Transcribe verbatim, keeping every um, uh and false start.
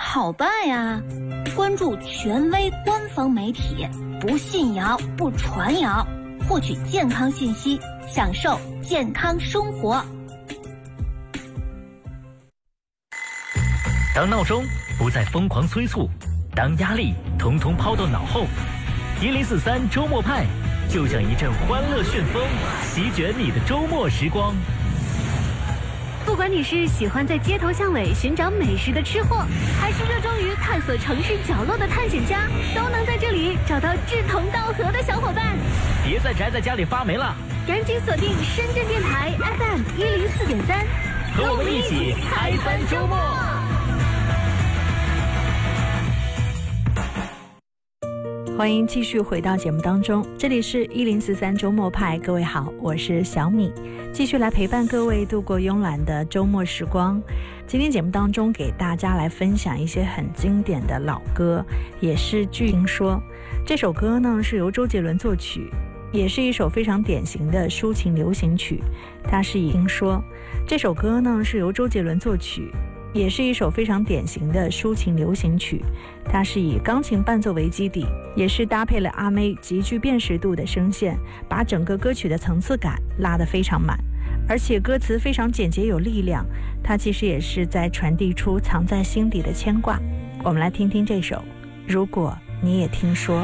好办呀，关注权威官方媒体，不信谣不传谣，获取健康信息，享受健康生活。 当闹钟不再疯狂催促，当压力统统抛到脑后，一零四三周末派就像一阵欢乐旋风，席卷你的周末时光。 不管你是喜欢在街头巷尾寻找美食的吃货，还是热衷于探索城市角落的探险家，都能在这里找到志同道合的小伙伴。 别再宅在家里发霉了， 赶紧锁定深圳电台 F M 一零四点三， 和我们一起嗨翻周末。 欢迎继续回到节目当中，这里是一零四三周末派，各位好，我是小米，继续来陪伴各位度过慵懒的周末时光。今天节目当中给大家来分享一些很经典的老歌，也是据听说这首歌呢是由周杰伦作曲，也是一首非常典型的抒情流行曲。它是以听说这首歌呢是由周杰伦作曲，也是一首非常典型的抒情流行曲。它是以钢琴伴奏为基底，也是搭配了阿妹极具辨识度的声线，把整个歌曲的层次感拉得非常满，而且歌词非常简洁有力量，它其实也是在传递出藏在心底的牵挂。我们来听听这首《如果你也听说》。